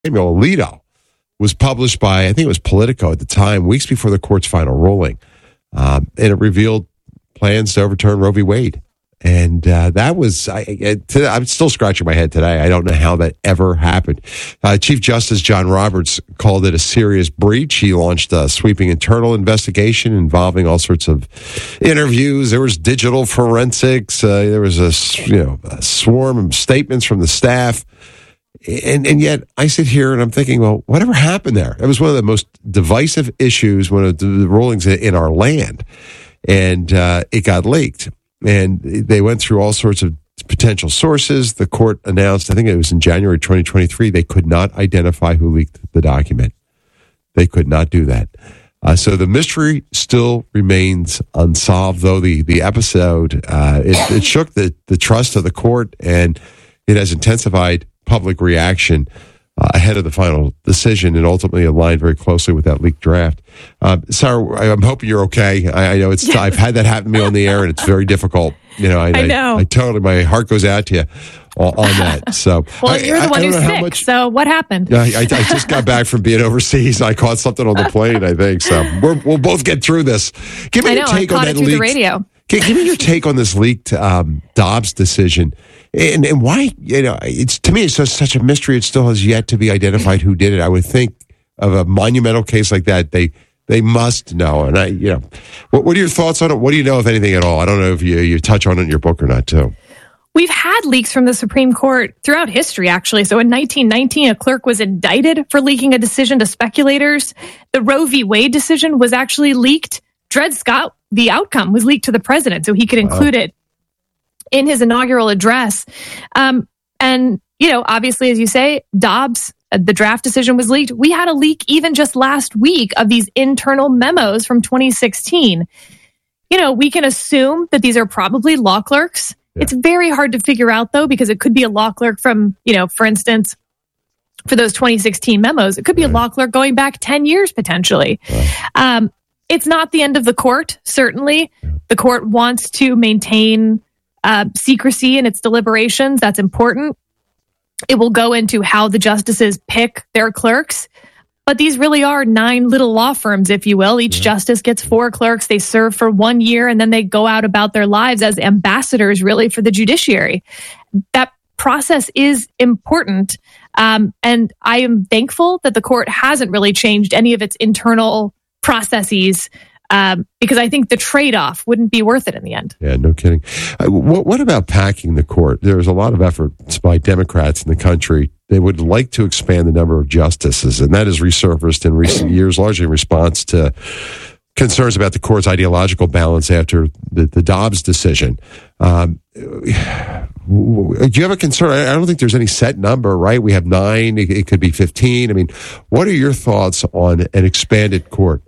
Samuel Alito was published by, I think it was Politico at the time, weeks before the court's final ruling. And it revealed plans to overturn Roe v. Wade. And that was, I'm still scratching my head today. I don't know how that ever happened. Chief Justice John Roberts called it a serious breach. He launched a sweeping internal investigation involving all sorts of interviews. There was digital forensics. There was a swarm of statements from the staff. And yet I sit here and I'm thinking, well, whatever happened there? That was one of the most divisive issues, one of the rulings in our land. And it got leaked. And they went through all sorts of potential sources. The court announced, I think it was in January 2023, they could not identify who leaked the document. They could not do that. So the mystery still remains unsolved, though the episode, it shook the trust of the court, and it has intensified public reaction ahead of the final decision, and ultimately aligned very closely with that leaked draft. Sarah, I'm hoping you're okay. I know I've had that happen to me on the air, and it's very difficult. I know. I totally, my heart goes out to you on that. So, well, you're the one who's sick. So what happened? I just got back from being overseas. I caught something on the plane, I think. So we'll both get through this. Give me your take on that leaked. The radio. Give me your take on this leaked Dobbs decision. And why, it's to me, it's just such a mystery. It still has yet to be identified who did it. I would think of a monumental case like that, they must know. And what are your thoughts on it? What do you know, if anything at all? I don't know if you touch on it in your book or not, too. We've had leaks from the Supreme Court throughout history, actually. So in 1919, a clerk was indicted for leaking a decision to speculators. The Roe v. Wade decision was actually leaked. Dred Scott, the outcome was leaked to the president so he could include it in his inaugural address. And, obviously, as you say, Dobbs, the draft decision was leaked. We had a leak even just last week of these internal memos from 2016. We can assume that these are probably law clerks. Yeah. It's very hard to figure out, though, because it could be a law clerk from, for instance, for those 2016 memos, it could be a law clerk going back 10 years, potentially. Wow. It's not the end of the court, certainly. The court wants to maintain secrecy in its deliberations. That's important. It will go into how the justices pick their clerks. But these really are 9 little law firms, if you will. Each justice gets 4 clerks. They serve for 1 year, and then they go out about their lives as ambassadors, really, for the judiciary. That process is important. And I am thankful that the court hasn't really changed any of its internal processes, because I think the trade-off wouldn't be worth it in the end. Yeah, no kidding. What about packing the court? There's a lot of efforts by Democrats in the country. They would like to expand the number of justices, and that has resurfaced in recent years, largely in response to concerns about the court's ideological balance after the Dobbs decision. Do you have a concern? I don't think there's any set number, right? We have 9. It could be 15. I mean, what are your thoughts on an expanded court?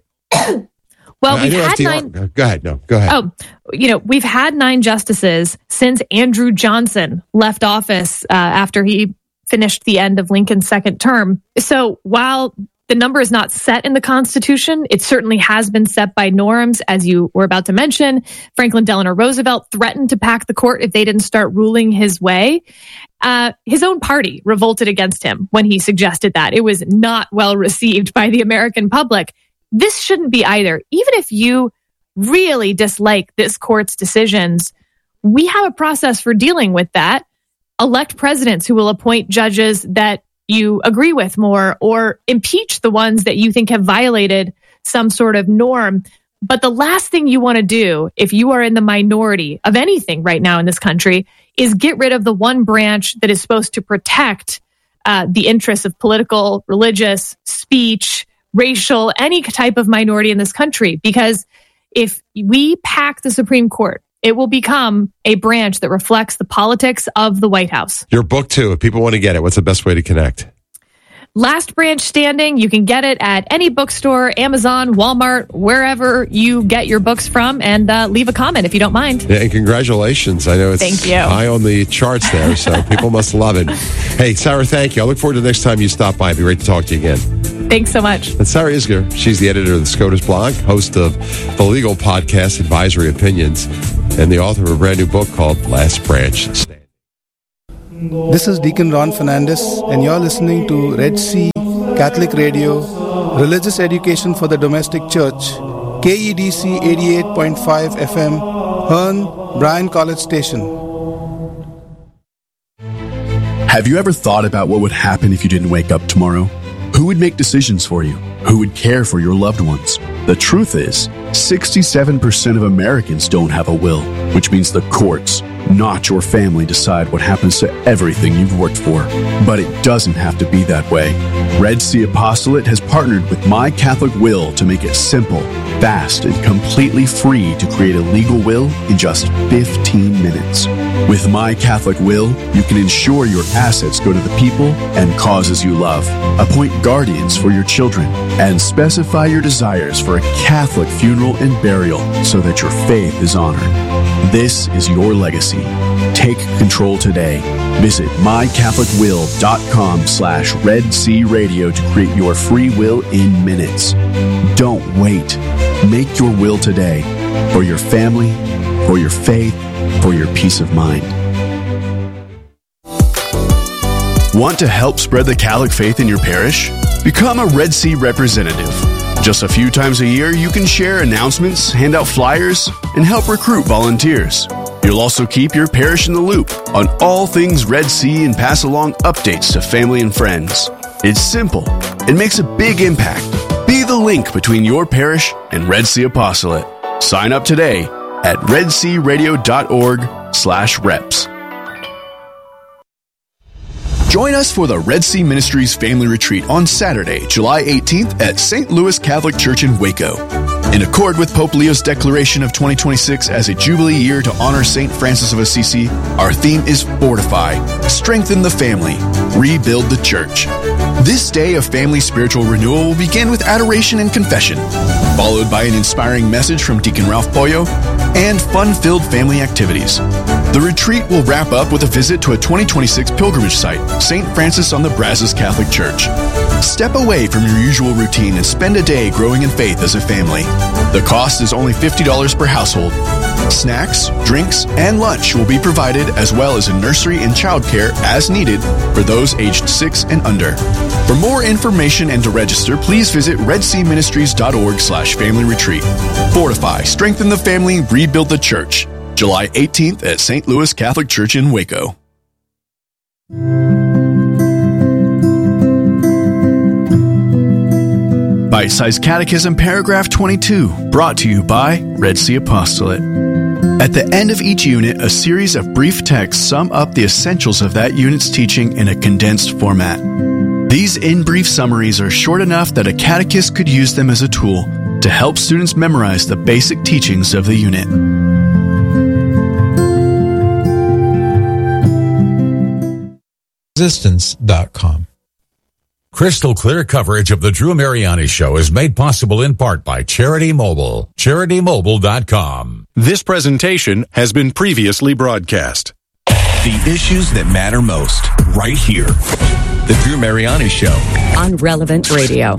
Well, we've had 9. Go ahead. No, go ahead. Oh, we've had 9 justices since Andrew Johnson left office after he finished the end of Lincoln's second term. So while the number is not set in the Constitution, it certainly has been set by norms, as you were about to mention. Franklin Delano Roosevelt threatened to pack the court if they didn't start ruling his way. His own party revolted against him when he suggested that. It was not well received by the American public. This shouldn't be either. Even if you really dislike this court's decisions, we have a process for dealing with that. Elect presidents who will appoint judges that you agree with more, or impeach the ones that you think have violated some sort of norm. But the last thing you want to do, if you are in the minority of anything right now in this country, is get rid of the one branch that is supposed to protect the interests of political, religious, speech, racial, any type of minority in this country. Because if we pack the Supreme Court, it will become a branch that reflects the politics of the White House. Your book, too. If people want to get it, what's the best way to connect? Last Branch Standing. You can get it at any bookstore, Amazon, Walmart, wherever you get your books from, and leave a comment if you don't mind. Yeah, and congratulations. I know it's high on the charts there, so people must love it. Hey, Sarah, thank you. I look forward to the next time you stop by. It'd be great to talk to you again. Thanks so much. That's Sarah Isgur. She's the editor of the SCOTUS blog, host of the legal podcast Advisory Opinions, and the author of a brand new book called Last Branch Standing. This is Deacon Ron Fernandez, and you're listening to Red Sea Catholic Radio, religious education for the domestic church, KEDC 88.5 FM, Hearn, Bryan College Station. Have you ever thought about what would happen if you didn't wake up tomorrow? Who would make decisions for you? Who would care for your loved ones? The truth is, 67% of Americans don't have a will, which means the courts, not your family, decide what happens to everything you've worked for. But it doesn't have to be that way. Red Sea Apostolate has partnered with My Catholic Will to make it simple, fast, and completely free to create a legal will in just 15 minutes. With My Catholic Will, you can ensure your assets go to the people and causes you love, appoint guardians for your children, and specify your desires for a Catholic funeral and burial so that your faith is honored. This is your legacy. Take control today. Visit mycatholicwill.com/Red Sea Radio to create your free will in minutes. Don't wait. Make your will today for your family, for your faith, for your peace of mind. Want to help spread the Catholic faith in your parish? Become a Red Sea representative. Just a few times a year, you can share announcements, hand out flyers, and help recruit volunteers. You'll also keep your parish in the loop on all things Red Sea and pass along updates to family and friends. It's simple. It makes a big impact. Be the link between your parish and Red Sea Apostolate. Sign up today at redsearadio.org/reps. Join us for the Red Sea Ministries Family Retreat on Saturday, July 18th at St. Louis Catholic Church in Waco. In accord with Pope Leo's declaration of 2026 as a Jubilee year to honor St. Francis of Assisi, our theme is Fortify, Strengthen the Family, Rebuild the Church. This day of family spiritual renewal will begin with adoration and confession, followed by an inspiring message from Deacon Ralph Pollo and fun-filled family activities. The retreat will wrap up with a visit to a 2026 pilgrimage site, St. Francis on the Brazos Catholic Church. Step away from your usual routine and spend a day growing in faith as a family. The cost is only $50 per household. Snacks, drinks, and lunch will be provided, as well as a nursery and childcare as needed for those aged 6 and under. For more information and to register, please visit redseaministries.org/family retreat. Fortify, Strengthen the Family, Rebuild the Church. July 18th at St. Louis Catholic Church in Waco. Bite-Sized Catechism, Paragraph 22, brought to you by Red Sea Apostolate. At the end of each unit, a series of brief texts sum up the essentials of that unit's teaching in a condensed format. These in-brief summaries are short enough that a catechist could use them as a tool to help students memorize the basic teachings of the unit. Resistance.com. Crystal clear coverage of the Drew Mariani Show is made possible in part by Charity Mobile. CharityMobile.com. This presentation has been previously broadcast. The issues that matter most, right here. The Drew Mariani Show. On Relevant Radio.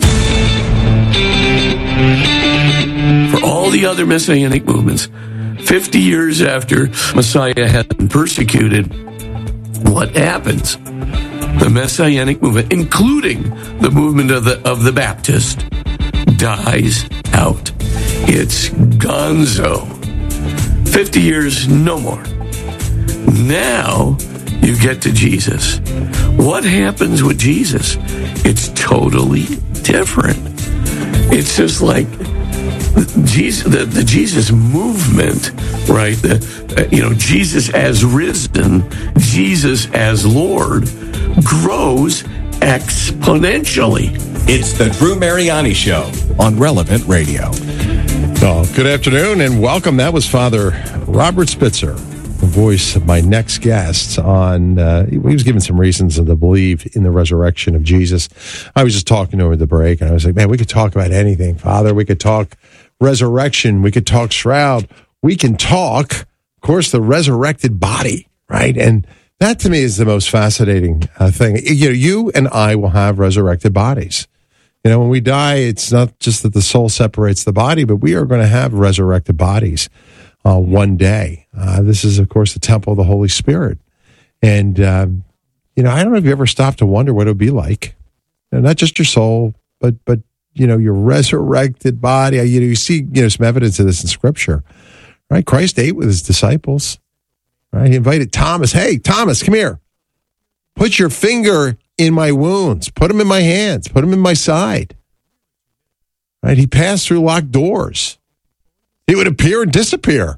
For all the other Messianic movements, 50 years after Messiah had been persecuted, what happens? The Messianic movement, including the movement of the Baptist, dies out. It's gonzo. 50 years, no more. Now you get to Jesus. What happens with Jesus? It's totally different. It's just like Jesus, the Jesus movement, right? Jesus as risen, Jesus as Lord, grows exponentially. It's the Drew Mariani Show on Relevant Radio. Oh, good afternoon and welcome. That was Father Robert Spitzer, the voice of my next guest on, he was giving some reasons to believe in the resurrection of Jesus. I was just talking over the break and I was like, man, we could talk about anything, Father. We could talk resurrection. We could talk shroud. We can talk, of course, the resurrected body, right? And that to me is the most fascinating thing. You and I will have resurrected bodies. When we die, it's not just that the soul separates the body, but we are going to have resurrected bodies one day. This is, of course, the temple of the Holy Spirit. And I don't know if you ever stopped to wonder what it would be like. Not just your soul, but your resurrected body. You see, some evidence of this in Scripture, right? Christ ate with his disciples, right? He invited Thomas. Hey, Thomas, come here. Put your finger in my wounds. Put them in my hands. Put them in my side. Right? He passed through locked doors. He would appear and disappear.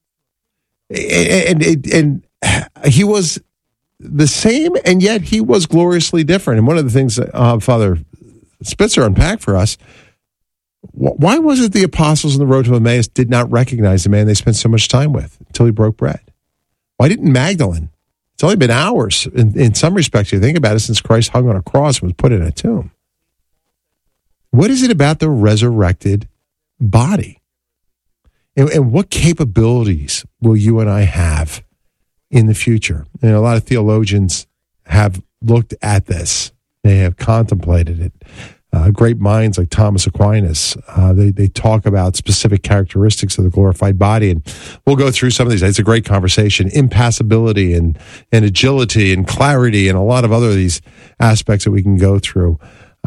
And he was the same, and yet he was gloriously different. And one of the things that Father Spitzer unpacked for us, why was it the apostles on the road to Emmaus did not recognize the man they spent so much time with until he broke bread? Why didn't Magdalene? It's only been hours, in some respects, you think about it, since Christ hung on a cross and was put in a tomb. What is it about the resurrected body? And what capabilities will you and I have in the future? A lot of theologians have looked at this. They have contemplated it. Great minds like Thomas Aquinas, they talk about specific characteristics of the glorified body, and we'll go through some of these. It's a great conversation. Impassibility and agility and clarity and a lot of other these aspects that we can go through.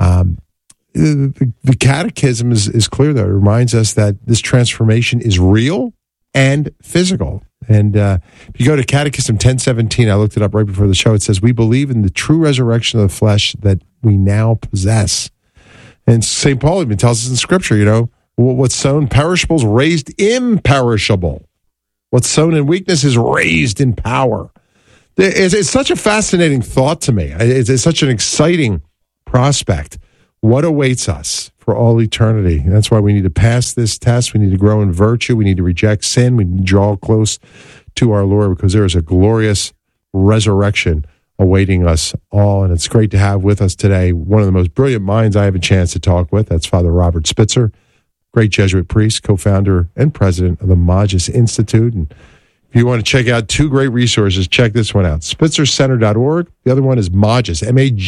The catechism is clear, though. It reminds us that this transformation is real and physical. And if you go to Catechism 1017, I looked it up right before the show, it says, we believe in the true resurrection of the flesh that we now possess. And St. Paul even tells us in Scripture, what's sown perishable is raised imperishable. What's sown in weakness is raised in power. It's such a fascinating thought to me. It's such an exciting prospect. What awaits us for all eternity? And that's why we need to pass this test. We need to grow in virtue. We need to reject sin. We need to draw close to our Lord, because there is a glorious resurrection awaiting us all. And it's great to have with us today one of the most brilliant minds I have a chance to talk with. That's Father Robert Spitzer, great Jesuit priest, co-founder and president of the Magis Institute. And if you want to check out two great resources, check this one out, spitzercenter.org. The other one is Magis,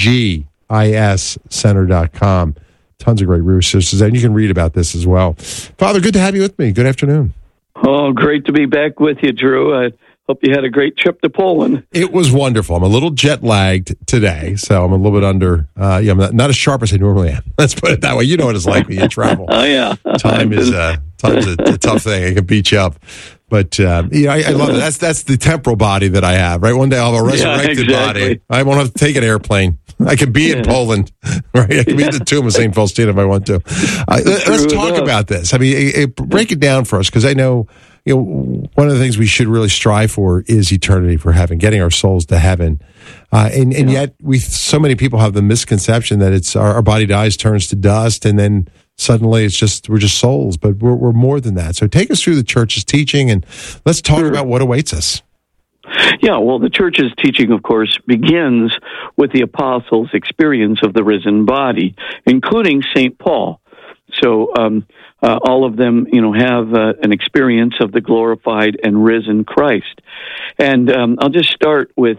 MAGIS center.com. Tons of great resources, and you can read about this as well. Father, good to have you with me. Good afternoon. Oh, great to be back with you, Drew. I hope you had a great trip to Poland. It was wonderful. I'm a little jet-lagged today, so I'm a little bit under, I'm not as sharp as I normally am. Let's put it that way. You know what it's like when you travel. Oh, yeah. Time's a tough thing. It can beat you up. But, I love it. That's the temporal body that I have, right? One day I'll have a resurrected body. I won't have to take an airplane. I can be in Poland, right? I can be in the tomb of St. Faustina if I want to. Let's talk about this. I mean, break it down for us, because I know, one of the things we should really strive for is eternity, for heaven, getting our souls to heaven. And yet so many people have the misconception that it's our body dies, turns to dust, and then suddenly we're just souls, but we're more than that. So take us through the church's teaching, and let's talk about what awaits us. Yeah, well, the church's teaching, of course, begins with the apostles' experience of the risen body, including St. Paul. So all of them, have an experience of the glorified and risen Christ. And I'll just start with,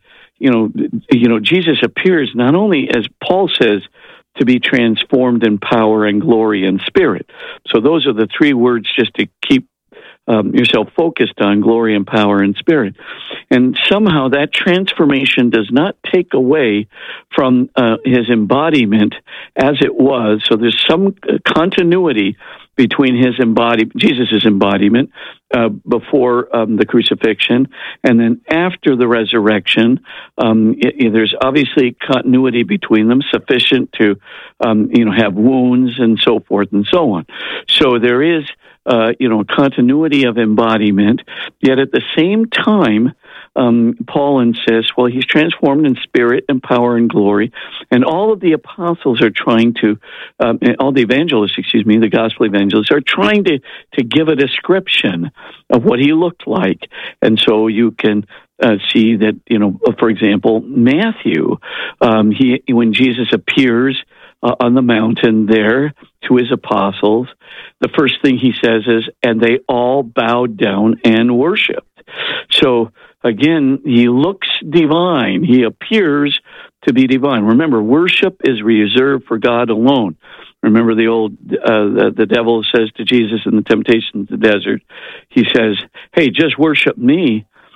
Jesus appears not only, as Paul says, to be transformed in power and glory and spirit. So those are the three words just to keep yourself focused on: glory and power and spirit. And somehow that transformation does not take away from his embodiment as it was. So there's some continuity between Jesus' embodiment before the crucifixion, and then after the resurrection. There's obviously continuity between them, sufficient to have wounds and so forth and so on. So there is continuity of embodiment, yet at the same time, Paul insists, he's transformed in spirit and power and glory, and all of the apostles are trying to, all the evangelists, the gospel evangelists, are trying to give a description of what he looked like. And so you can see that, for example, Matthew, when Jesus appears on the mountain there to his apostles, the first thing he says is, and they all bowed down and worshiped. So again, he looks divine. He appears to be divine. Remember, worship is reserved for God alone. Remember the old, the devil says to Jesus in the temptation of the desert, he says, hey, just worship me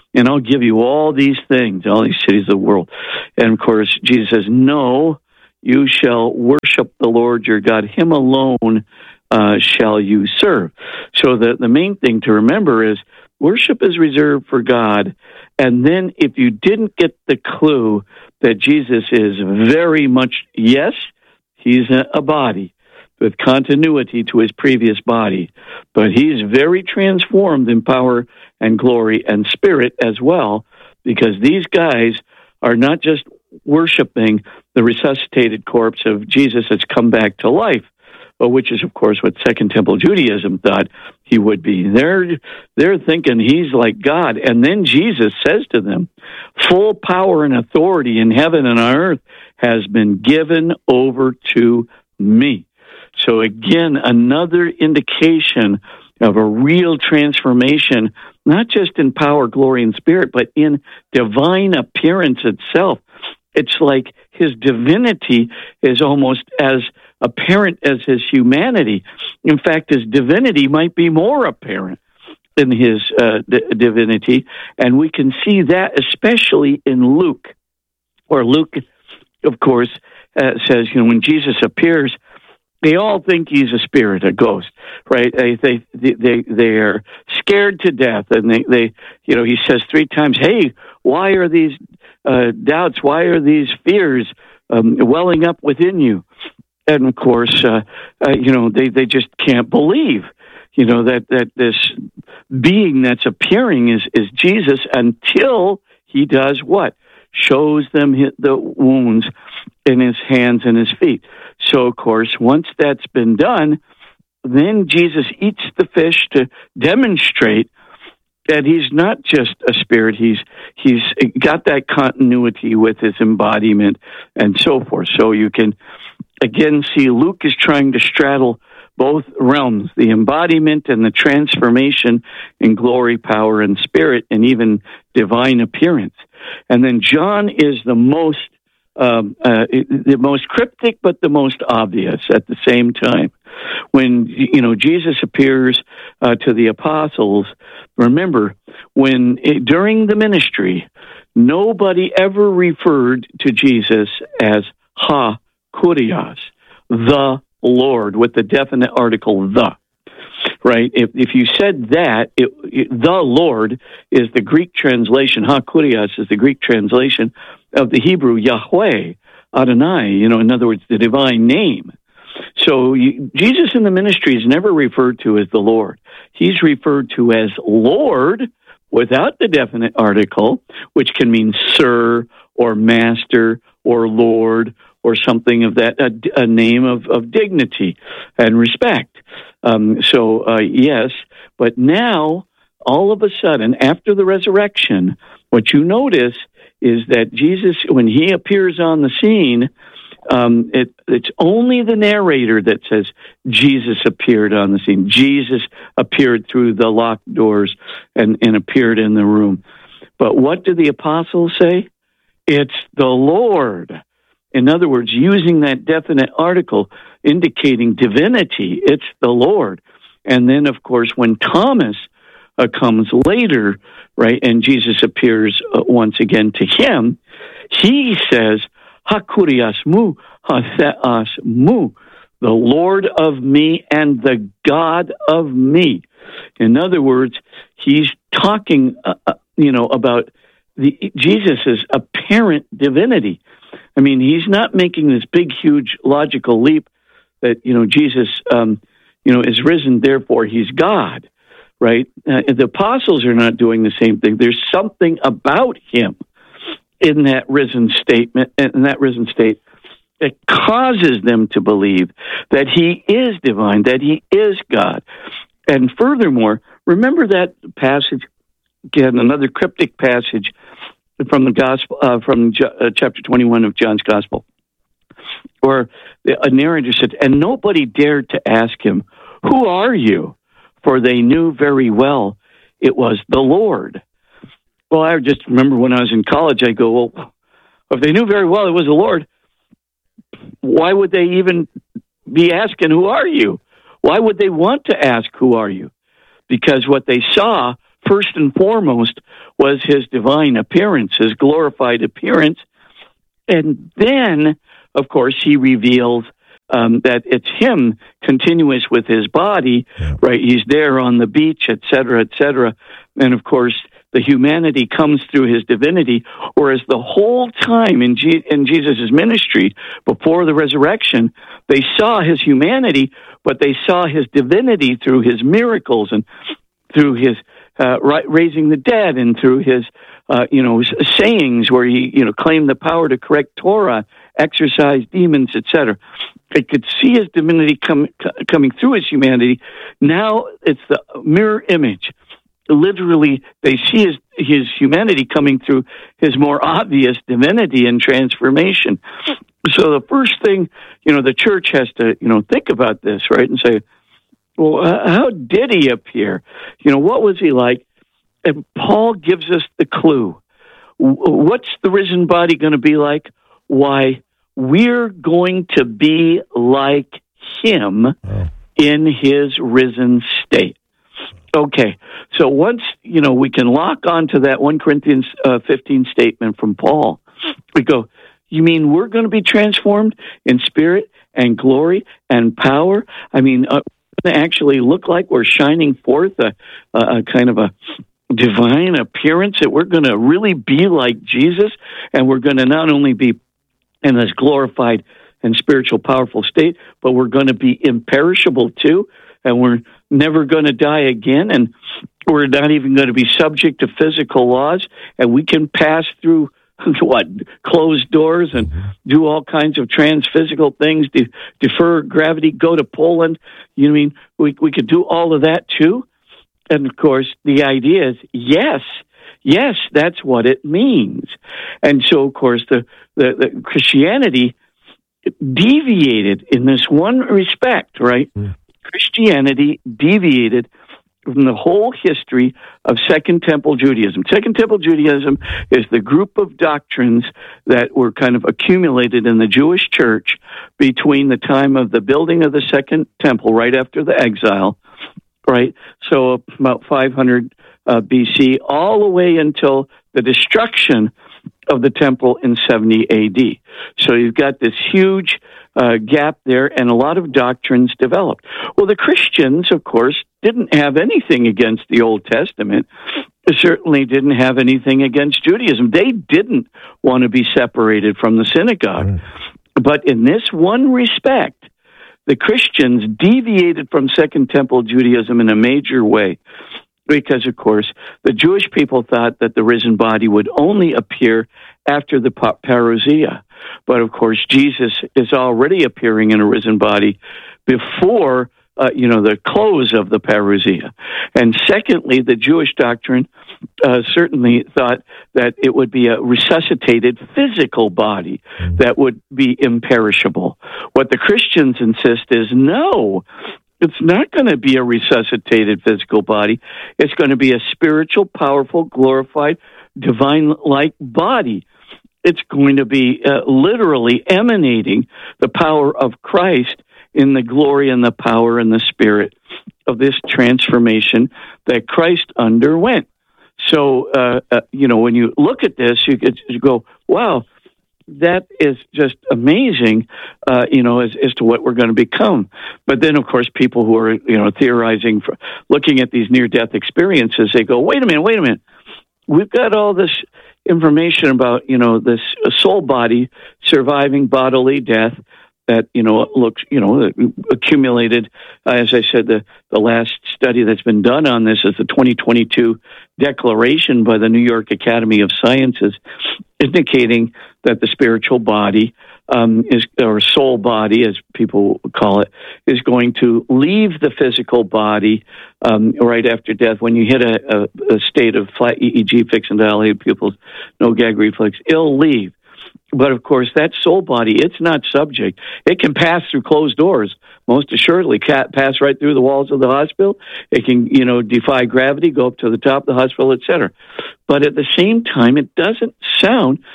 and I'll give you all these things, all these cities of the world. And of course, Jesus says, no, you shall worship the Lord your God. Him alone shall you serve. So the main thing to remember is worship is reserved for God. And then if you didn't get the clue that Jesus is very much, yes, he's a body with continuity to his previous body, but he's very transformed in power and glory and spirit as well, because these guys are not just worshiping the resuscitated corpse of Jesus that's come back to life, which is, of course, what Second Temple Judaism thought he would be. They're thinking he's like God. And then Jesus says to them, full power and authority in heaven and on earth has been given over to me. So again, another indication of a real transformation, not just in power, glory, and spirit, but in divine appearance itself. It's like his divinity is almost as apparent as his humanity. In fact, his divinity might be more apparent than his divinity, and we can see that especially in Luke, where Luke, of course, says, when Jesus appears, they all think he's a spirit, a ghost, right? They are scared to death, and they he says 3 times, "Hey, why are these doubts? Why are these fears welling up within you?" And of course, they just can't believe, that this being that's appearing is Jesus until he does what? Shows them the wounds in his hands and his feet. So, of course, once that's been done, then Jesus eats the fish to demonstrate that he's not just a spirit. He's got that continuity with his embodiment and so forth. So you can, again, see Luke is trying to straddle both realms, the embodiment and the transformation in glory, power, and spirit, and even divine appearance. And then John is the most cryptic, but the most obvious at the same time. When Jesus appears to the apostles, remember during the ministry, nobody ever referred to Jesus as Ha-Kurios, the Lord, with the definite article the. Right? If you said that, the Lord is the Greek translation, Ha-Kurios is the Greek translation of the Hebrew Yahweh, Adonai, in other words, the divine name. So Jesus in the ministry is never referred to as the Lord. He's referred to as Lord without the definite article, which can mean sir or master or Lord or something of that, a name of dignity and respect. Yes, but now, all of a sudden, after the resurrection, what you notice is that Jesus, when he appears on the scene, it's only the narrator that says Jesus appeared on the scene. Jesus appeared through the locked doors and appeared in the room. But what do the apostles say? It's the Lord. In other words, using that definite article indicating divinity, it's the Lord. And then, of course, when Thomas comes later, right, and Jesus appears once again to him, he says, Ha-Kurios mu, Ha-Theos mu, the Lord of me and the God of me. In other words, he's talking, about Jesus' apparent divinity. I mean, he's not making this big, huge logical leap that, Jesus, is risen, therefore he's God, right? The apostles are not doing the same thing. There's something about him in that risen state that causes them to believe that he is divine, that he is God. And furthermore, remember that passage, again, another cryptic passage from the gospel, from chapter 21 of John's gospel, where a narrator said, and nobody dared to ask him, who are you? For they knew very well it was the Lord. Well, I just remember when I was in college, I go, well, if they knew very well it was the Lord, why would they even be asking, who are you? Why would they want to ask, who are you? Because what they saw first and foremost was his divine appearance, his glorified appearance. And then, of course, he reveals that it's him continuous with his body, right? He's there on the beach, et cetera, et cetera. And, of course, the humanity comes through his divinity, whereas the whole time in Jesus' ministry, before the resurrection, they saw his humanity, but they saw his divinity through his miracles and through his raising the dead and through his, sayings where he, claimed the power to correct Torah, exorcise demons, etc. They could see his divinity coming through his humanity. Now it's the mirror image. Literally, they see his humanity coming through his more obvious divinity and transformation. So the first thing, the church has to, think about this, right, and say, well, how did he appear? What was he like? And Paul gives us the clue. What's the risen body going to be like? Why, we're going to be like him in his risen state. Okay, so once, we can lock onto that 1 Corinthians 15 statement from Paul, we go, you mean we're going to be transformed in spirit and glory and power? I mean, going to actually look like we're shining forth a kind of a divine appearance, that we're going to really be like Jesus, and we're going to not only be in this glorified and spiritual powerful state, but we're going to be imperishable too, and we're never going to die again, and we're not even going to be subject to physical laws, and we can pass through closed doors and do all kinds of transphysical things, defer gravity, go to Poland. We could do all of that too. And of course, the idea is yes, that's what it means. And so, of course, the Christianity deviated in this one respect, right? Christianity deviated from the whole history of Second Temple Judaism. Second Temple Judaism is the group of doctrines that were kind of accumulated in the Jewish church between the time of the building of the Second Temple, right after the exile, right? So about 500 BC, all the way until the destruction of the temple in 70 AD. So you've got this huge gap there, and a lot of doctrines developed. Well, the Christians, of course, didn't have anything against the Old Testament. They certainly didn't have anything against Judaism. They didn't want to be separated from the synagogue. But in this one respect, the Christians deviated from Second Temple Judaism in a major way. Because, of course, the Jewish people thought that the risen body would only appear after the parousia. But, of course, Jesus is already appearing in a risen body before, the close of the parousia. And secondly, the Jewish doctrine certainly thought that it would be a resuscitated physical body that would be imperishable. What the Christians insist is, no, it's not going to be a resuscitated physical body. It's going to be a spiritual, powerful, glorified, divine-like body. It's going to be literally emanating the power of Christ in the glory and the power and the spirit of this transformation that Christ underwent. So, when you look at this, you go, wow, that is just amazing, as to what we're going to become. But then, of course, people who are, theorizing, looking at these near-death experiences, they go, wait a minute. We've got all this information about, this soul body surviving bodily death that, looks, accumulated. As I said, the last study that's been done on this is the 2022 declaration by the New York Academy of Sciences, indicating that the spiritual body or soul body, as people call it, is going to leave the physical body right after death. When you hit a state of flat EEG, fixed and dilated pupils, no gag reflex, it'll leave. But, of course, that soul body, it's not subject. It can pass through closed doors, most assuredly, pass right through the walls of the hospital. It can, defy gravity, go up to the top of the hospital, etc. But at the same time, it doesn't sound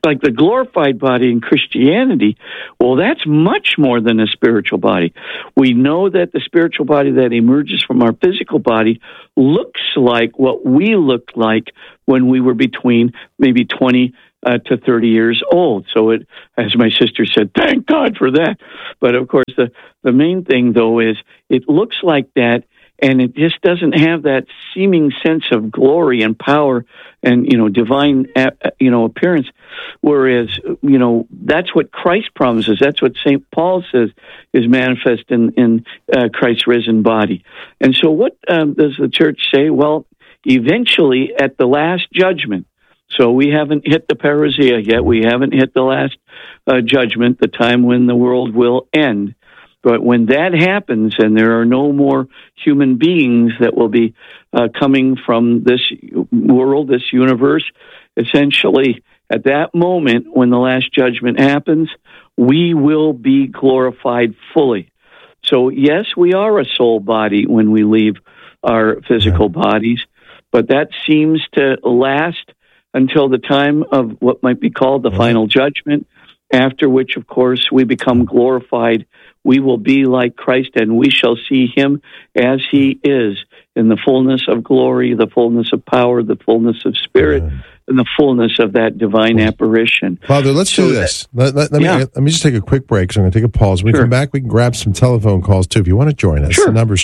like the glorified body in Christianity, well, that's much more than a spiritual body. We know that the spiritual body that emerges from our physical body looks like what we looked like when we were between maybe 20 to 30 years old. So it, as my sister said, thank God for that. But of course, the main thing, though, is it looks like that, and it just doesn't have that seeming sense of glory and power and, divine, appearance. Whereas, that's what Christ promises. That's what St. Paul says is manifest in Christ's risen body. And so what does the church say? Well, eventually at the last judgment, so we haven't hit the parousia yet. We haven't hit the last judgment, the time when the world will end. But when that happens and there are no more human beings that will be coming from this world, this universe, essentially at that moment when the last judgment happens, we will be glorified fully. So yes, we are a soul body when we leave our physical bodies, but that seems to last until the time of what might be called the final judgment, after which, of course, we become glorified. We will be like Christ, and we shall see him as he is in the fullness of glory, the fullness of power, the fullness of spirit, and the fullness of that divine apparition. Father, let's do this. Let me just take a quick break, so I'm going to take a pause. When we come back, we can grab some telephone calls, too, if you want to join us. The number is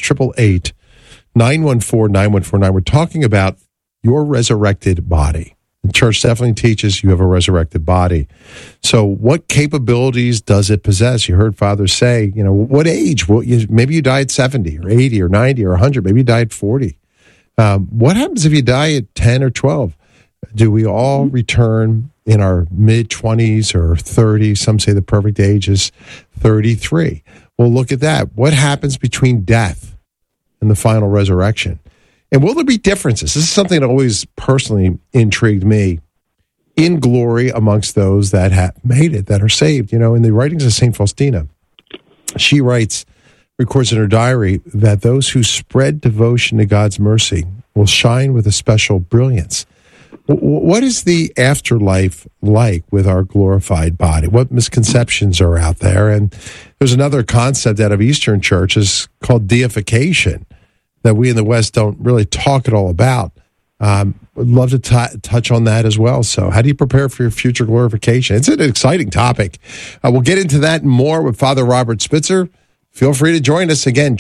888-914-9149. We're talking about your resurrected body. The church definitely teaches you have a resurrected body. So what capabilities does it possess? You heard Father say, what age? Well, maybe you die at 70 or 80 or 90 or 100. Maybe you die at 40. What happens if you die at 10 or 12? Do we all return in our mid-20s or 30? Some say the perfect age is 33. Well, look at that. What happens between death and the final resurrection? And will there be differences? This is something that always personally intrigued me in glory amongst those that have made it, that are saved. In the writings of St. Faustina, she records in her diary that those who spread devotion to God's mercy will shine with a special brilliance. What is the afterlife like with our glorified body? What misconceptions are out there? And there's another concept out of Eastern churches called deification that we in the West don't really talk at all about. Would love to touch on that as well. So how do you prepare for your future glorification? It's an exciting topic. We'll get into that and more with Father Robert Spitzer. Feel free to join us again,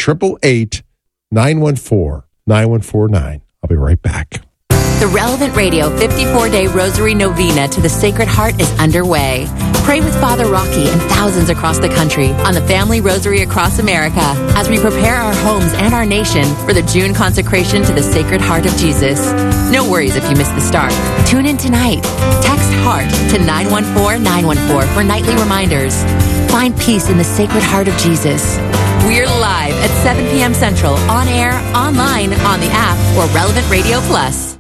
888-914-9149. I'll be right back. The Relevant Radio 54-Day Rosary Novena to the Sacred Heart is underway. Pray with Father Rocky and thousands across the country on the Family Rosary across America as we prepare our homes and our nation for the June consecration to the Sacred Heart of Jesus. No worries if you missed the start. Tune in tonight. Text HEART to 914-914 for nightly reminders. Find peace in the Sacred Heart of Jesus. We're live at 7 p.m. Central, on air, online, on the app, or Relevant Radio Plus.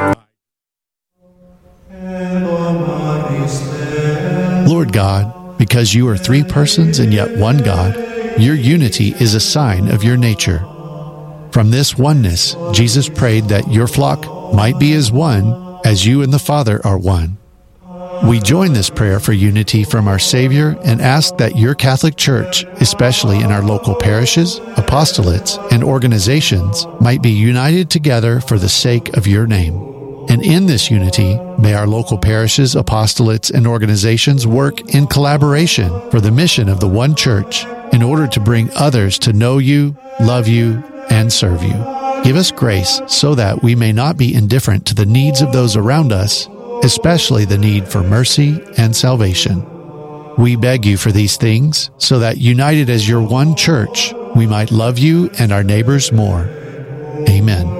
Lord God, because you are three persons and yet one God, your unity is a sign of your nature. From this oneness, Jesus prayed that your flock might be as one as you and the Father are one. We join this prayer for unity from our Savior and ask that your Catholic Church, especially in our local parishes, apostolates, and organizations, might be united together for the sake of your name. And in this unity, may our local parishes, apostolates, and organizations work in collaboration for the mission of the one church in order to bring others to know you, love you, and serve you. Give us grace so that we may not be indifferent to the needs of those around us, especially the need for mercy and salvation. We beg you for these things so that, united as your one church, we might love you and our neighbors more. Amen.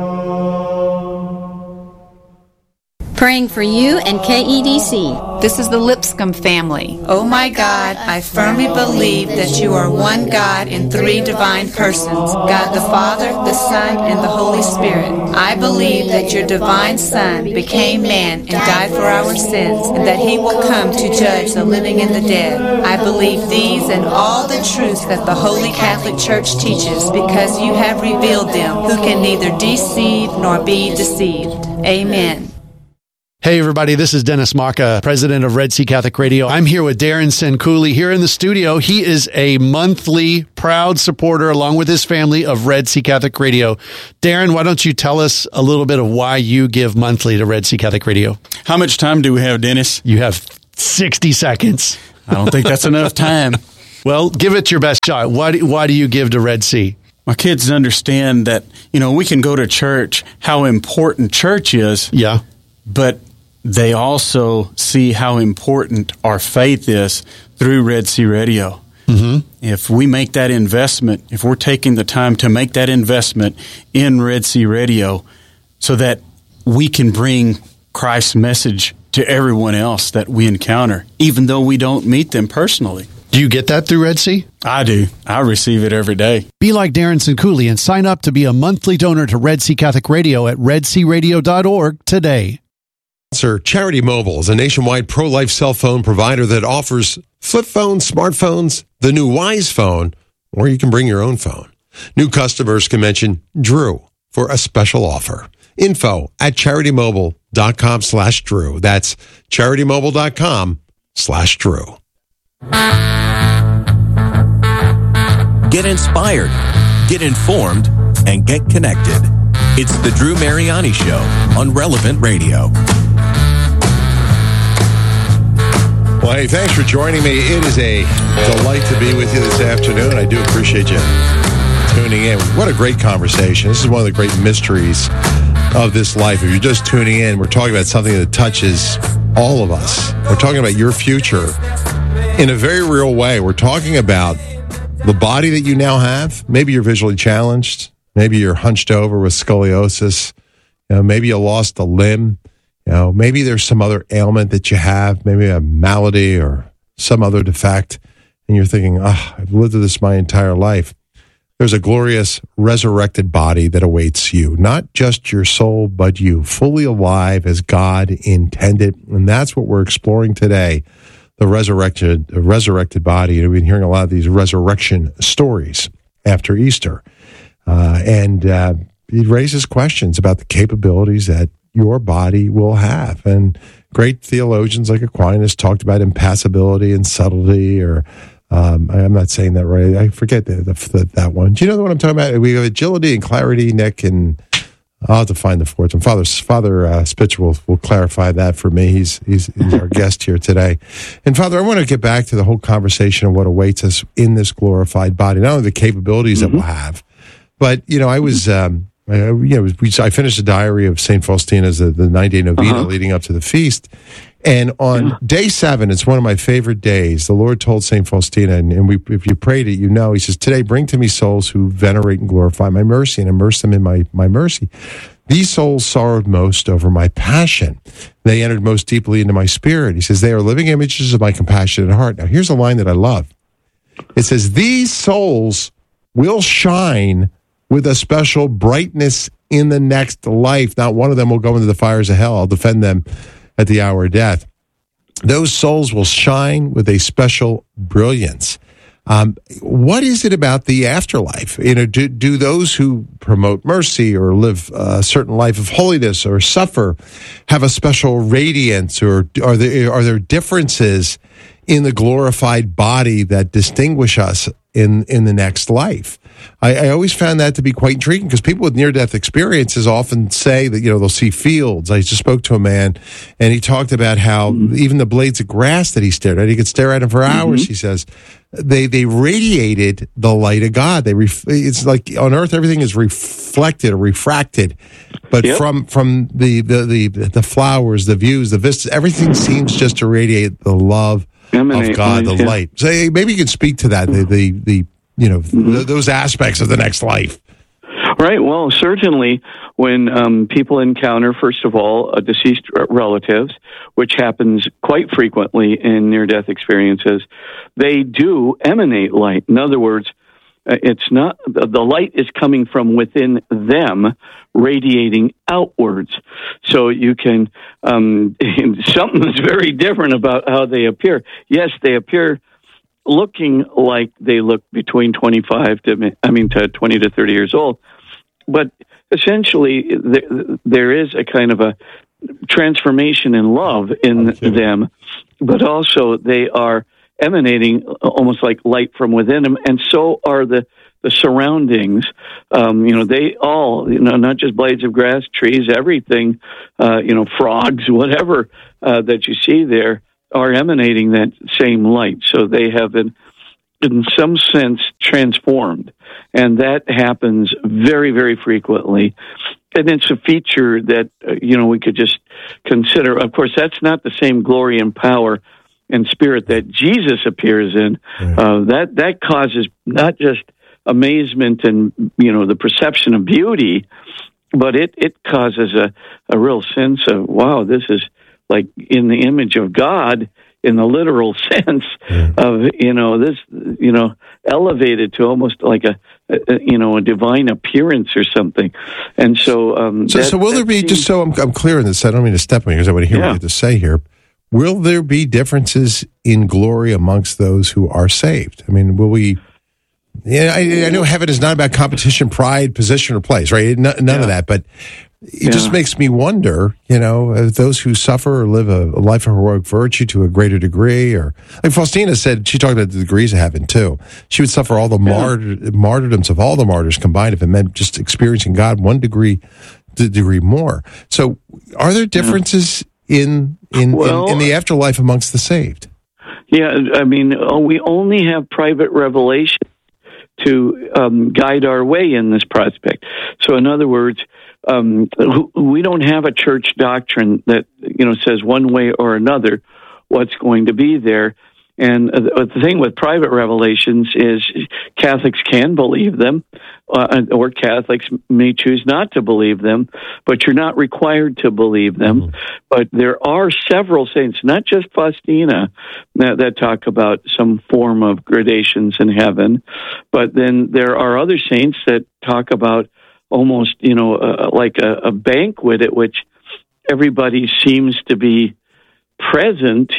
Praying for you and KEDC. This is the Lipscomb family. Oh my God, I firmly believe that you are one God in three divine persons, God the Father, the Son, and the Holy Spirit. I believe that your divine Son became man and died for our sins, and that he will come to judge the living and the dead. I believe these and all the truths that the Holy Catholic Church teaches, because you have revealed them, who can neither deceive nor be deceived. Amen. Hey, everybody, this is Dennis Maka, president of Red Sea Catholic Radio. I'm here with Darren Senkouli here in the studio. He is a monthly proud supporter, along with his family, of Red Sea Catholic Radio. Darren, why don't you tell us a little bit of why you give monthly to Red Sea Catholic Radio? How much time do we have, Dennis? You have 60 seconds. I don't think that's enough time. Well, give it your best shot. Why do you give to Red Sea? My kids understand that, we can go to church, how important church is. Yeah. But they also see how important our faith is through Red Sea Radio. Mm-hmm. If we make that investment, if we're taking the time to make that investment in Red Sea Radio so that we can bring Christ's message to everyone else that we encounter, even though we don't meet them personally. Do you get that through Red Sea? I do. I receive it every day. Be like Darren Senkouli and sign up to be a monthly donor to Red Sea Catholic Radio at redsearadio.org today. Sir, Charity Mobile is a nationwide pro-life cell phone provider that offers flip phones, smartphones, the new Wise phone, or you can bring your own phone. New customers can mention Drew for a special offer. Info at CharityMobile.com/Drew. That's CharityMobile.com/Drew. Get inspired, get informed, and get connected. It's the Drew Mariani Show on Relevant Radio. Well, hey, thanks for joining me. It is a delight to be with you this afternoon. I do appreciate you tuning in. What a great conversation. This is one of the great mysteries of this life. If you're just tuning in, we're talking about something that touches all of us. We're talking about your future in a very real way. We're talking about the body that you now have. Maybe you're visually challenged. Maybe you're hunched over with scoliosis. Maybe you lost a limb. Maybe there's some other ailment that you have, maybe a malady or some other defect, and you're thinking, I've lived with this my entire life. There's a glorious resurrected body that awaits you, not just your soul, but you, fully alive as God intended. And that's what we're exploring today, the resurrected body. We've been hearing a lot of these resurrection stories after Easter. And it raises questions about the capabilities that your body will have. And great theologians like Aquinas talked about impassibility and subtlety, or I'm not saying that right. I forget that one. Do you know what I'm talking about? We have agility and clarity, Nick, and I'll have to find the fourth one. Father Spitzer will clarify that for me. He's our guest here today. And Father, I want to get back to the whole conversation of what awaits us in this glorified body, not only the capabilities that we'll have, but, I was... I finished the diary of St. Faustina's, the 9-day novena leading up to the feast. And on day 7, it's one of my favorite days. The Lord told St. Faustina, and if you prayed it, he says, today bring to me souls who venerate and glorify my mercy and immerse them in my mercy. These souls sorrowed most over my passion. They entered most deeply into my spirit. He says, they are living images of my compassionate heart. Now, here's a line that I love. It says, these souls will shine with a special brightness in the next life. Not one of them will go into the fires of hell. I'll defend them at the hour of death. Those souls will shine with a special brilliance. What is it about the afterlife? Do those who promote mercy or live a certain life of holiness or suffer have a special radiance, or are there differences in the glorified body that distinguish us in the next life? I always found that to be quite intriguing, because people with near-death experiences often say that, they'll see fields. I just spoke to a man, and he talked about how even the blades of grass that he stared at, he could stare at them for hours, he says, they radiated the light of God. It's like on earth, everything is reflected or refracted, but from the flowers, the views, the vistas, everything seems just to radiate the love of God, the light. So maybe you could speak to that, those aspects of the next life. Right. Well, certainly when people encounter, first of all, deceased relatives, which happens quite frequently in near-death experiences, they do emanate light. In other words, it's not the light is coming from within them, radiating outwards. So you can something's very different about how they appear. Yes, they appear looking like they look between 20 to 30 years old, but essentially there is a kind of a transformation and love in them, but also they are emanating almost like light from within them, and so are the surroundings. They all, not just blades of grass, trees, everything, frogs, whatever that you see there, are emanating that same light. So they have been, in some sense, transformed. And that happens very, very frequently. And it's a feature that, we could just consider. Of course, that's not the same glory and power and spirit that Jesus appears in. That causes not just amazement and, the perception of beauty, but it causes a real sense of, wow, this is like in the image of God in the literal sense of, this, elevated to almost like a divine appearance or something. And so, so will there be, just so I'm clear on this, I don't mean to step on you because I want to hear what you have to say here. Will there be differences in glory amongst those who are saved? I mean, will we? Yeah, I know heaven is not about competition, pride, position, or place, right? None of that, but it just makes me wonder, those who suffer or live a life of heroic virtue to a greater degree, or like Faustina said, she talked about the degrees of heaven too. She would suffer all the martyrdoms of all the martyrs combined if it meant just experiencing God one degree more. So, are there differences in the afterlife amongst the saved? Yeah, I mean, we only have private revelation to guide our way in this prospect. So, in other words, we don't have a church doctrine that says one way or another what's going to be there. And the thing with private revelations is Catholics can believe them, or Catholics may choose not to believe them, but you're not required to believe them. Mm-hmm. But there are several saints, not just Faustina, that talk about some form of gradations in heaven, but then there are other saints that talk about almost, like a banquet at which everybody seems to be present,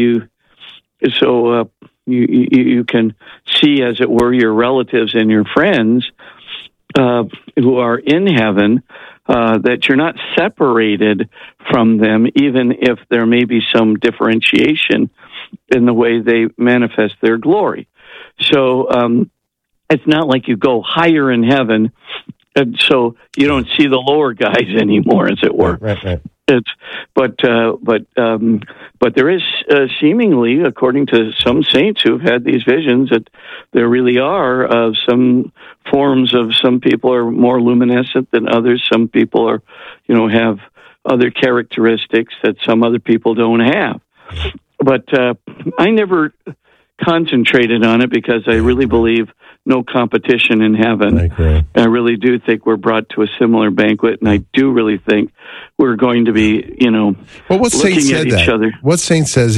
So you can see, as it were, your relatives and your friends who are in heaven, that you're not separated from them, even if there may be some differentiation in the way they manifest their glory. So it's not like you go higher in heaven, and so you don't see the lower guys anymore, as it were. Right. But there is seemingly, according to some saints who've had these visions, that there really are some forms of, some people are more luminescent than others. Some people are, have other characteristics that some other people don't have. But I never concentrated on it because I really believe no competition in heaven. I really do think we're brought to a similar banquet, and I do really think we're going to be, looking at each other. What saint says,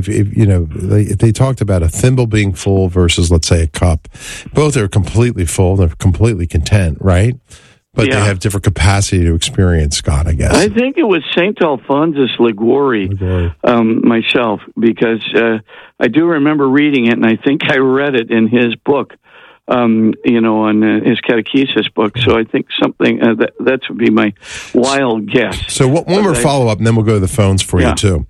if they talked about a thimble being full versus, let's say, a cup, both are completely full, they're completely content, right? But they have different capacity to experience God, I guess. I think it was St. Alphonsus Liguori, myself, because I do remember reading it, and I think I read it in his book, on his catechesis book. So I think something, that would be my wild guess. So one more follow-up, and then we'll go to the phones for you, too.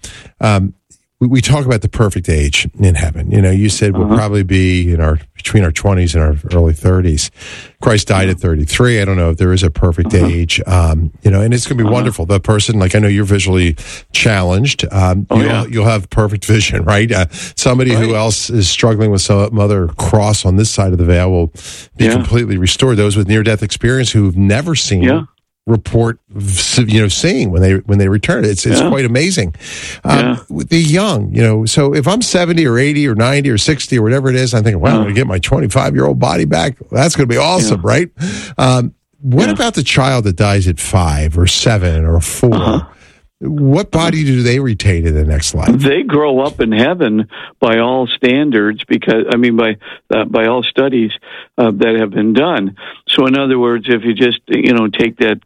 We talk about the perfect age in heaven. You said we'll probably be between our 20s and our early 30s. Christ died at 33. I don't know if there is a perfect age. And it's going to be wonderful. The person, like, I know you're visually challenged. You'll have perfect vision, right? Somebody who else is struggling with some other cross on this side of the veil will be completely restored. Those with near-death experience who've never seen report, seeing when they return. It's quite amazing. The young, so if I'm 70 or 80 or 90 or 60 or whatever it is, I'm thinking, wow, I'm going to get my 25-year-old body back. That's going to be awesome, right? What about the child that dies at 5 or 7 or 4? What body do they retain in the next life? They grow up in heaven by all standards, by all studies that have been done. So, in other words, if you just take that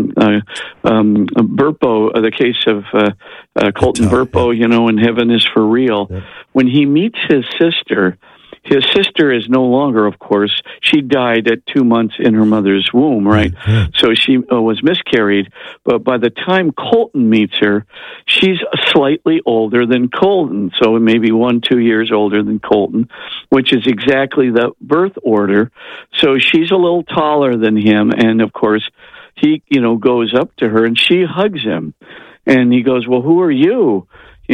Burpo, the case of Colton Burpo, in Heaven is for Real, when he meets his sister, His sister is no longer, of course. She died at 2 months in her mother's womb, right? Mm-hmm. So she was miscarried. But by the time Colton meets her, she's slightly older than Colton. So maybe 1-2 years older than Colton, which is exactly the birth order. So she's a little taller than him. And of course, he, goes up to her and she hugs him. And he goes, well, who are you?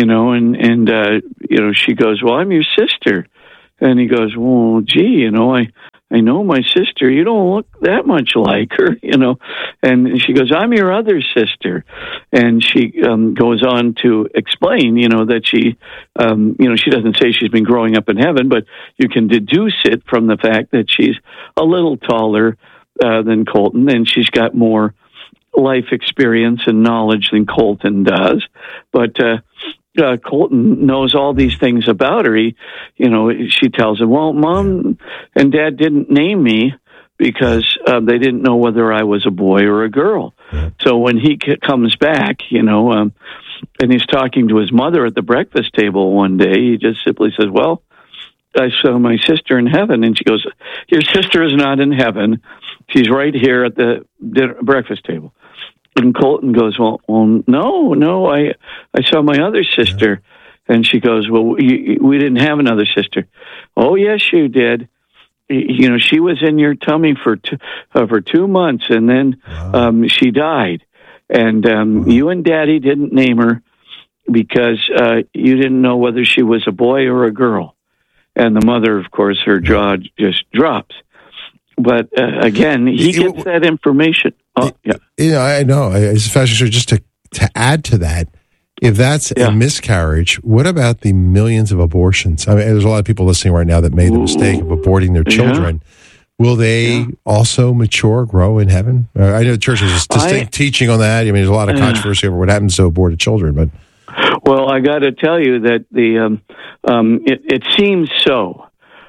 And she goes, well, I'm your sister. And he goes, well, gee, I know my sister. You don't look that much like her, And she goes, I'm your other sister. And she goes on to explain, that she, she doesn't say she's been growing up in heaven, but you can deduce it from the fact that she's a little taller than Colton, and she's got more life experience and knowledge than Colton does. But Colton knows all these things about her. She tells him, well, Mom and Dad didn't name me because they didn't know whether I was a boy or a girl. So when he comes back, and he's talking to his mother at the breakfast table one day, he just simply says, well, I saw my sister in heaven. And she goes, your sister is not in heaven. She's right here at the breakfast table. And Colton goes, well, no, I saw my other sister. And she goes, well, we didn't have another sister. Oh, yes, you did. She was in your tummy for 2 months, and then she died. And you and Daddy didn't name her because you didn't know whether she was a boy or a girl. And the mother, of course, her jaw just drops. But again, he gets that information. Oh, yeah. I know. It's fascinating. Just to add to that, if that's a miscarriage, what about the millions of abortions? I mean, there's a lot of people listening right now that made the mistake of aborting their children. Will they also mature, grow in heaven? I know the church has a distinct teaching on that. I mean, there's a lot of controversy over what happens to aborted children, but. Well, I got to tell you that it seems so.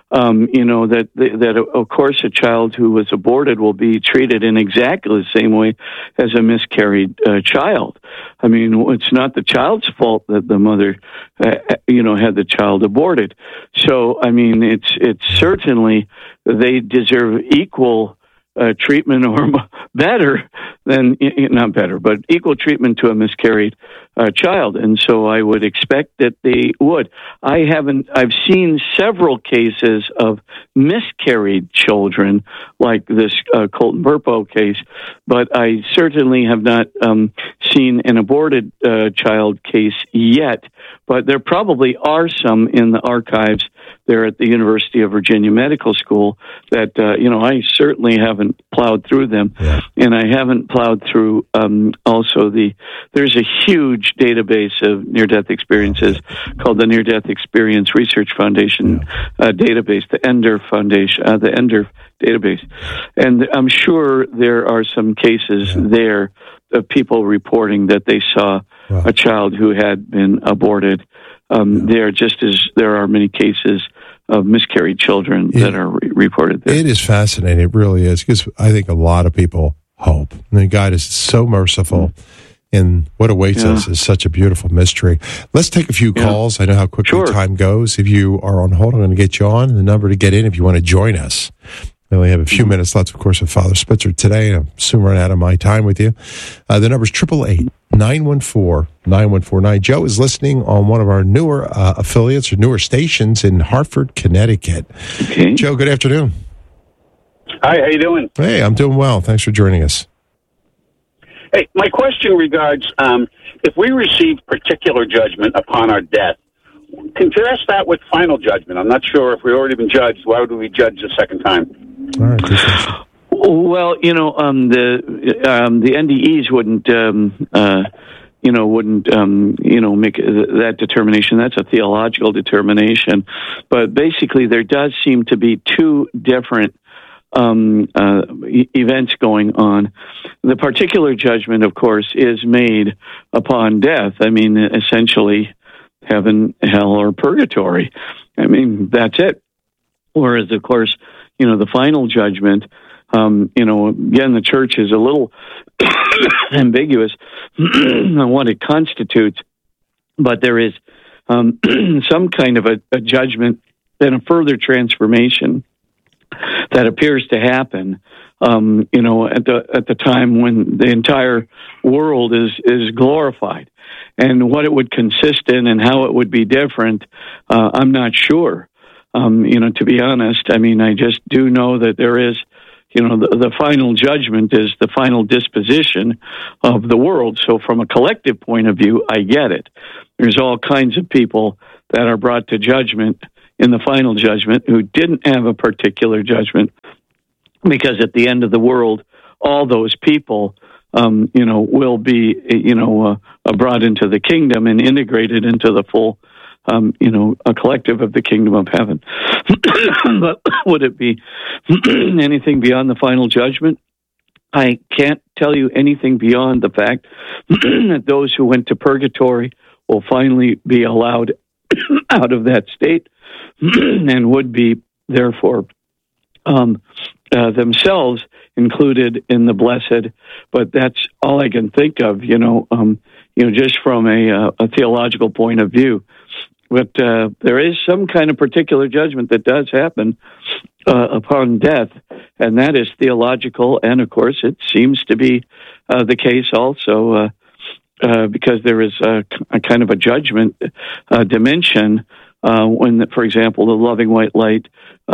That of course a child who was aborted will be treated in exactly the same way as a miscarried child. I mean, it's not the child's fault that the mother, had the child aborted. So, I mean, it's certainly they deserve equal treatment or better than, not better, but equal treatment to a miscarried child. And so I would expect that they would. I've seen several cases of miscarried children, like this Colton Burpo case, but I certainly have not seen an aborted child case yet. But there probably are some in the archives there at the University of Virginia Medical School that, I certainly haven't plowed through them. Yeah. And I haven't plowed through there's a huge database of near-death experiences called the Near-Death Experience Research Foundation database, the Ender Foundation, the Ender database. And I'm sure there are some cases there of people reporting that they saw a child who had been aborted there, just as there are many cases of miscarried children that are reported there. It is fascinating. It really is, because I think a lot of people hope. And God is so merciful, and what awaits us is such a beautiful mystery. Let's take a few calls. I know how quickly time goes. If you are on hold, I'm going to get you on. The number to get in if you want to join us. We only have a few minutes left, of course, with Father Spitzer today. I'm soon run out of my time with you. The number is 888-914-9149. Joe is listening on one of our newer affiliates or newer stations in Hartford, Connecticut. Okay. Joe, good afternoon. Hi, how you doing? Hey, I'm doing well. Thanks for joining us. Hey, my question regards if we receive particular judgment upon our death, contrast that with final judgment. I'm not sure if we've already been judged. Why would we judge the second time? All right. Well, the NDEs wouldn't make that determination. That's a theological determination. But basically, there does seem to be two different events going on. The particular judgment, of course, is made upon death. I mean, essentially, heaven, hell, or purgatory. I mean, that's it. Whereas, of course, the final judgment, again, the church is a little ambiguous on what it constitutes, but there is some kind of a judgment then a further transformation that appears to happen, at the time when the entire world is glorified. And what it would consist in and how it would be different, I'm not sure. To be honest, I just do know that there is, the final judgment is the final disposition of the world. So from a collective point of view, I get it. There's all kinds of people that are brought to judgment in the final judgment who didn't have a particular judgment, because at the end of the world, all those people, will be, brought into the kingdom and integrated into the full, a collective of the kingdom of heaven. But would it be anything beyond the final judgment? I can't tell you anything beyond the fact that those who went to purgatory will finally be allowed out of that state and would be, therefore, themselves included in the blessed. But that's all I can think of, just from a theological point of view. But there is some kind of particular judgment that does happen upon death, and that is theological. And, of course, it seems to be the case also because there is a kind of a judgment dimension when, for example, the loving white light,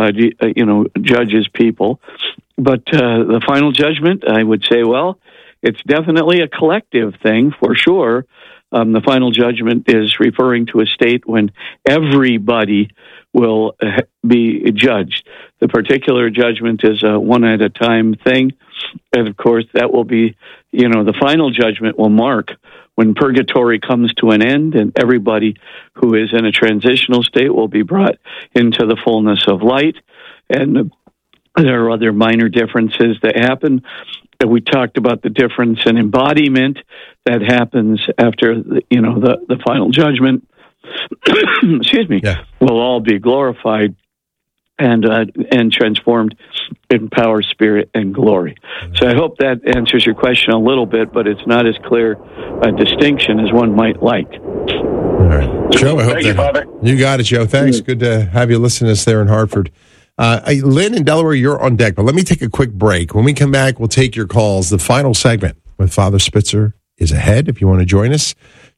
judges people. But the final judgment, I would say, well, it's definitely a collective thing for sure. The final judgment is referring to a state when everybody will be judged. The particular judgment is a one-at-a-time thing. And, of course, that will be, the final judgment will mark when purgatory comes to an end and everybody who is in a transitional state will be brought into the fullness of light. And there are other minor differences that happen. We talked about the difference in embodiment that happens after the final judgment. Excuse me. Yeah. Will all be glorified and transformed in power, spirit, and glory. So I hope that answers your question a little bit, but it's not as clear a distinction as one might like. All right, Joe. I hope Thank you, Father. You got it, Joe. Thanks. Good to have you listen to us there in Hartford. Lynn in Delaware, you're on deck, but let me take a quick break. When we come back, we'll take your calls. The final segment with Father Spitzer is ahead. If you want to join us,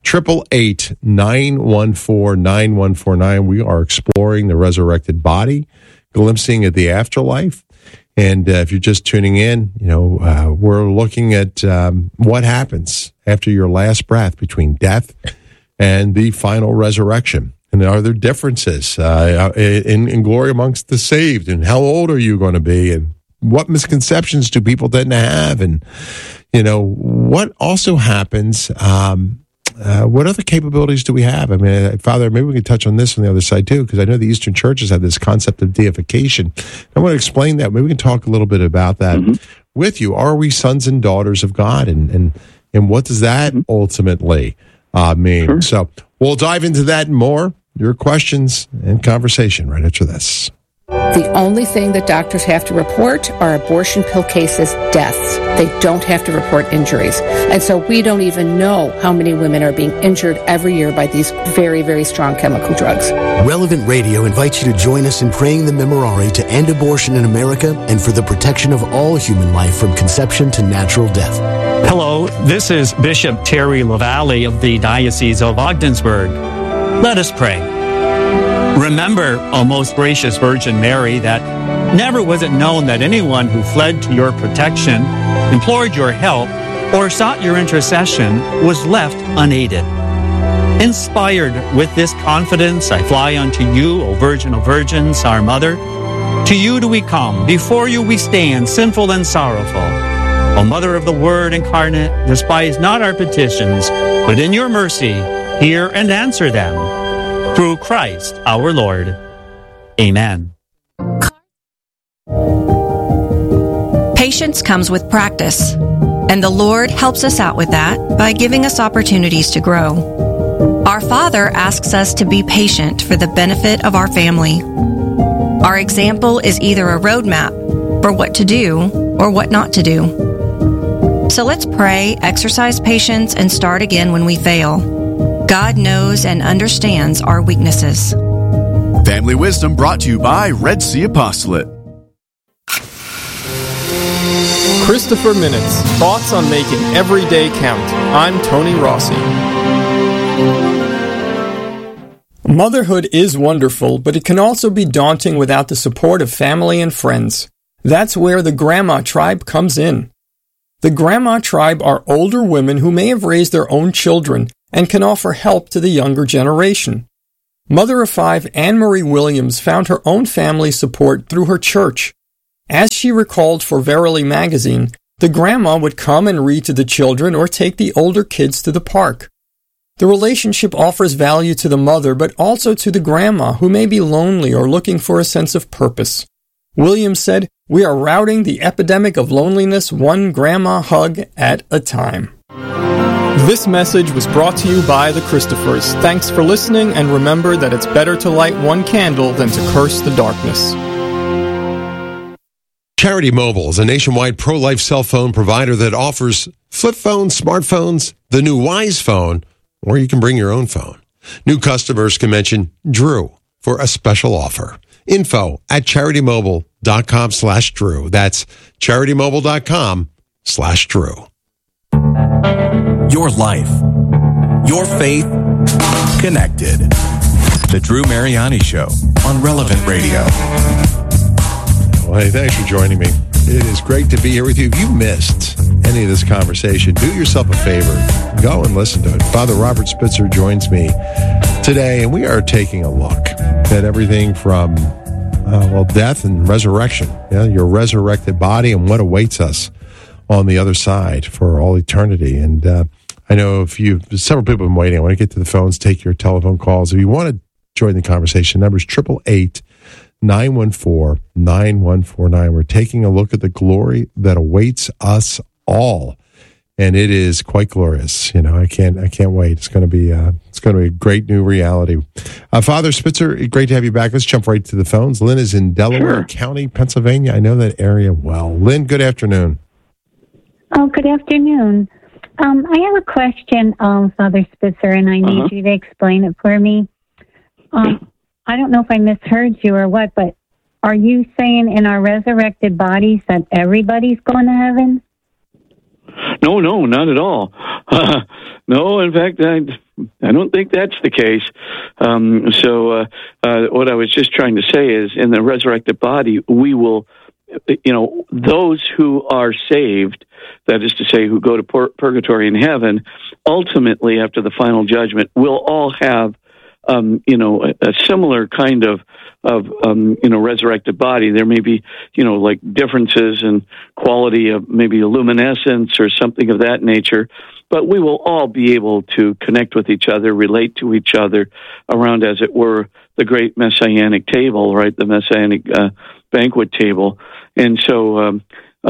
888-914-9149. We are exploring the resurrected body, glimpsing at the afterlife. And if you're just tuning in, we're looking at what happens after your last breath between death and the final resurrection. And are there differences in glory amongst the saved? And how old are you going to be? And what misconceptions do people tend to have? And, what also happens? What other capabilities do we have? Father, maybe we can touch on this on the other side too, because I know the Eastern churches have this concept of deification. I want to explain that. Maybe we can talk a little bit about that with you. Are we sons and daughters of God? And what does that ultimately mean? Sure. So we'll dive into that and more. Your questions and conversation right after this. The only thing that doctors have to report are abortion pill cases, deaths. They don't have to report injuries. And so we don't even know how many women are being injured every year by these very, very strong chemical drugs. Relevant Radio invites you to join us in praying the Memorare to end abortion in America and for the protection of all human life from conception to natural death. Hello, this is Bishop Terry LaValle of the Diocese of Ogdensburg. Let us pray. Remember, O most gracious Virgin Mary, that never was it known that anyone who fled to your protection, implored your help, or sought your intercession was left unaided. Inspired with this confidence, I fly unto you, O Virgin of Virgins, our Mother. To you do we come, before you we stand, sinful and sorrowful. O Mother of the Word incarnate, despise not our petitions, but in your mercy, hear and answer them. Through Christ our Lord. Amen. Patience comes with practice, and the Lord helps us out with that by giving us opportunities to grow. Our Father asks us to be patient for the benefit of our family. Our example is either a roadmap for what to do or what not to do. So let's pray, exercise patience, and start again when we fail. God knows and understands our weaknesses. Family Wisdom brought to you by Red Sea Apostolate. Christopher Minutes, thoughts on making every day count. I'm Tony Rossi. Motherhood is wonderful, but it can also be daunting without the support of family and friends. That's where the Grandma Tribe comes in. The Grandma Tribe are older women who may have raised their own children and can offer help to the younger generation. Mother of five Anne-Marie Williams found her own family support through her church. As she recalled for Verily magazine, the grandma would come and read to the children or take the older kids to the park. The relationship offers value to the mother, but also to the grandma who may be lonely or looking for a sense of purpose. Williams said, "We are routing the epidemic of loneliness one grandma hug at a time." This message was brought to you by the Christophers. Thanks for listening, and remember that it's better to light one candle than to curse the darkness. Charity Mobile is a nationwide pro-life cell phone provider that offers flip phones, smartphones, the new Wise phone, or you can bring your own phone. New customers can mention Drew for a special offer. Info at CharityMobile.com/Drew. That's CharityMobile.com/Drew. Your life, your faith, connected. The Drew Mariani Show on Relevant Radio. Well, hey, thanks for joining me. It is great to be here with you. If you missed any of this conversation, do yourself a favor. Go and listen to it. Father Robert Spitzer joins me today, and we are taking a look at everything from, death and resurrection. Your resurrected body and what awaits us on the other side for all eternity. And I know several people have been waiting. I want to get to the phones, take your telephone calls. If you want to join the conversation, number is 888-914-9149. We're taking a look at the glory that awaits us all, and it is quite glorious. I can't wait. It's going to be a great new reality. Father Spitzer, great to have you back. Let's jump right to the phones. Lynn is in Delaware County, Pennsylvania. I know that area well. Lynn, good afternoon. Oh, good afternoon. I have a question, Father Spitzer, and I need you to explain it for me. I don't know if I misheard you or what, but are you saying in our resurrected bodies that everybody's going to heaven? No, not at all. No, in fact, I don't think that's the case. So what I was just trying to say is in the resurrected body, we will, those who are saved, that is to say, who go to purgatory in heaven, ultimately after the final judgment, will all have a similar kind of resurrected body. There may be, like differences in quality of maybe a luminescence or something of that nature, but we will all be able to connect with each other, relate to each other around, as it were, the great messianic table, right? The messianic banquet table. And so,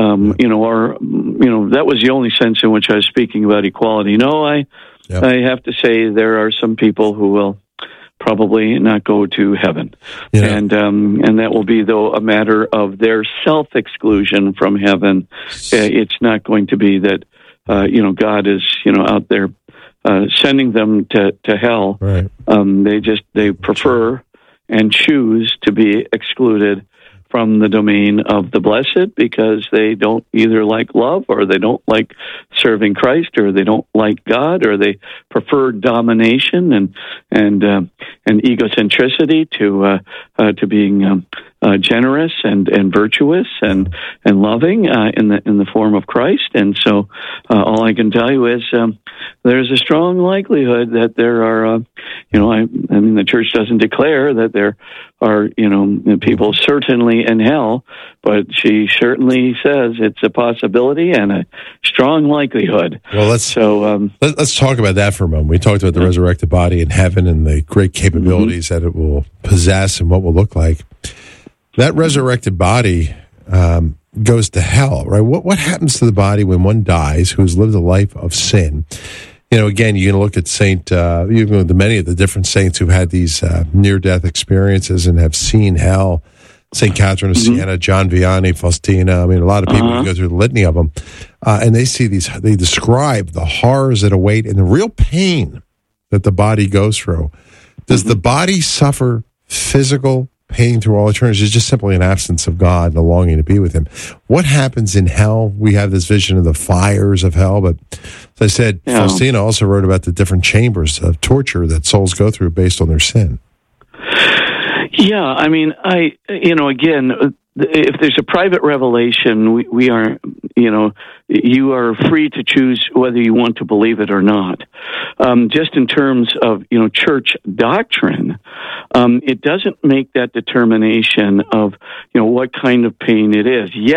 that was the only sense in which I was speaking about equality. No, I have to say there are some people who will probably not go to heaven. And that will be, though, a matter of their self-exclusion from heaven. It's not going to be that, God is, out there sending them to hell. Right. They prefer and choose to be excluded from the domain of the blessed because they don't either like love or they don't like serving Christ or they don't like God or they prefer domination and egocentricity to being generous and virtuous and loving in the form of Christ. And so all I can tell you is there's a strong likelihood that there are the church doesn't declare that there are people certainly in hell, but she certainly says it's a possibility and a strong likelihood. Well, let's talk about that for a moment. We talked about the resurrected body in heaven and the great capabilities that it will possess and what will look like. That resurrected body goes to hell, right? What happens to the body when one dies who has lived a life of sin? Again, you're going to look at many of the different saints who've had these near-death experiences and have seen hell. St. Catherine of Siena, John Vianney, Faustina. I mean, a lot of people go through the litany of them. And they see they describe the horrors that await and the real pain that the body goes through. Does the body suffer physical pain through all eternity is just simply an absence of God and a longing to be with him. What happens in hell? We have this vision of the fires of hell, but as I said, Faustina also wrote about the different chambers of torture that souls go through based on their sin. Yeah, I mean, again, if there's a private revelation, we are, you are free to choose whether you want to believe it or not. Just in terms of, church doctrine, it doesn't make that determination of, what kind of pain it is. Yes.